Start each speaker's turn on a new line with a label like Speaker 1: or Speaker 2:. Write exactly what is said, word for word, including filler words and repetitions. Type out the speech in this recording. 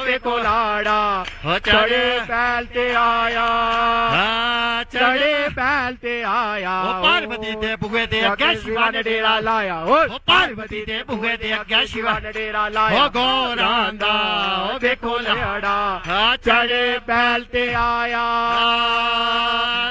Speaker 1: ਵੇਖੋ ਲਾੜਾ ਚੜੇ ਪੈਲ ਤੇ ਆਇਆ ਚੜੇ ਪੈਲ ਤੇ ਆਇਆ
Speaker 2: ਪਾਰਵਤੀ ਦੇ ਬੂਹੇ ਦੇ ਅੱਗੇ ਸ਼ਿਵਾ ਨੇ
Speaker 1: ਡੇਰਾ ਲਾਇਆ ਓ
Speaker 2: ਪਾਰਵਤੀ ਦੇ ਬੂਹੇ ਦੇ ਅੱਗੇ ਸ਼ਿਵਾ
Speaker 1: ਨੇ ਡੇਰਾ ਲਾਇਆ
Speaker 2: ਓ ਗੋਰਾਂ ਦਾ
Speaker 1: ਵੇਖੋ ਲਾੜਾ ਚੜੇ ਪੈਲ ਤੇ ਆਇਆ